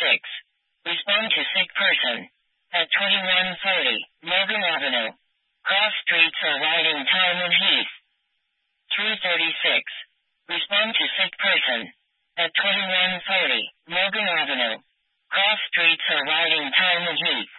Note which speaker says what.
Speaker 1: Respond to sick person. At 2140, Morgan Avenue. Cross streets are wide in Tyman Heath. 336. Respond to sick person. At 2140, Morgan Avenue. Cross streets are wide in Tyman Heath.